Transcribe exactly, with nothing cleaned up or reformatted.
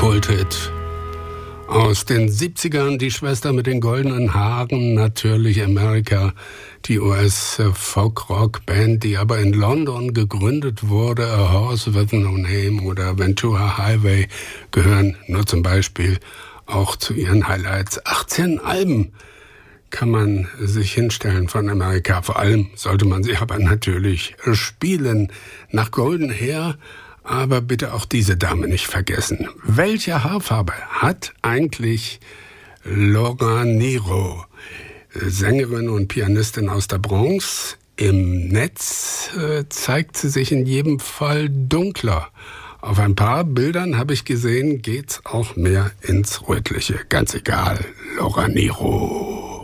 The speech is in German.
Kulthit aus den siebzigern, die Schwester mit den goldenen Haaren, natürlich America, die U S-Folk-Rock-Band, die aber in London gegründet wurde. A Horse with No Name oder Ventura Highway gehören nur zum Beispiel auch zu ihren Highlights. achtzehn Alben kann man sich hinstellen von America. Vor allem sollte man sie aber natürlich spielen. Nach Golden Hair, aber bitte auch diese Dame nicht vergessen. Welche Haarfarbe hat eigentlich Laura Nyro, Sängerin und Pianistin aus der Bronx? Im Netz äh, zeigt sie sich in jedem Fall dunkler. Auf ein paar Bildern habe ich gesehen, geht's auch mehr ins Rötliche. Ganz egal, Laura Nyro.